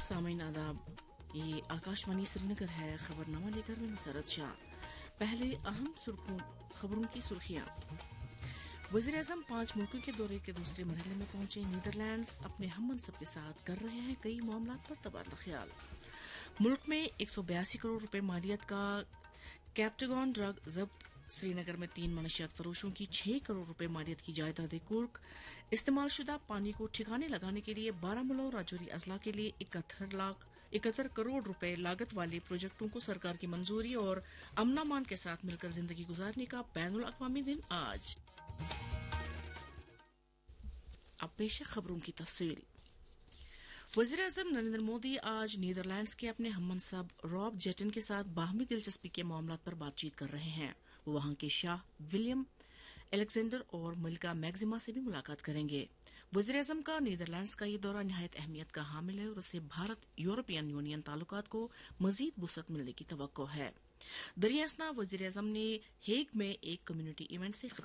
सामीन आदाब, ये आकाशवाणी श्रीनगर है। खबरनामा लेकर मैं मुसरत शाह। पहले अहम खबरों की सुर्खियां। वज़ीर-ए-आज़म 5 मुल्कों के दौरे के दूसरे मरहले में पहुंचे। नीदरलैंड्स अपने हम मनसब के साथ कर रहे हैं कई मामलों पर तबादला ख्याल। मुल्क में 182 करोड़ रुपए मालियत का कैप्टागॉन ड्रग जब्त। श्रीनगर में 3 मनशियात फरोशों की 6 करोड़ रुपए मालियत की जायदादें कुर्क। इस्तेमालशुदा पानी को ठिकाने लगाने के लिए बारामूला और राजौरी अजला के लिए 71 करोड़ रुपए लागत वाले प्रोजेक्टों को सरकार की मंजूरी। और अमन-अमान के साथ मिलकर जिंदगी गुजारने का बैनुल अक़वामी दिन आज। अब पेश है खबरों की तफसील। वज़ीर-ए-आज़म नरेंद्र मोदी आज नीदरलैंड्स के अपने हममनसब रॉब जेटन के साथ बाहमी दिलचस्पी के मामलों पर बातचीत कर रहे हैं। वो वहां के शाह विलियम एलेक्जेंडर और मलिका मैक्सिमा से भी मुलाकात करेंगे। वज़ीर-ए-आज़म का नीदरलैंड्स का ये दौरा निहायत अहमियत का हामिल है और उससे भारत यूरोपियन यूनियन ताल्लुकात को मजीद वुसअत मिलने की तवक्को है। दरिया असना वज़ीर-ए-आज़म ने हेग में एक कम्युनिटी इवेंट से